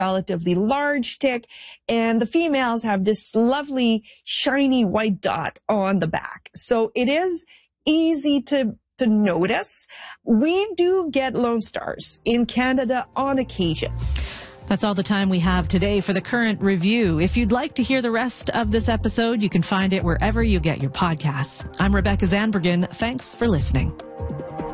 relatively large tick, and the females have this lovely shiny white dot on the back. So it is easy to notice. We do get Lone Stars in Canada on occasion. That's all the time we have today for the Current Review. If you'd like to hear the rest of this episode, you can find it wherever you get your podcasts. I'm Rebecca Zandbergen. Thanks for listening.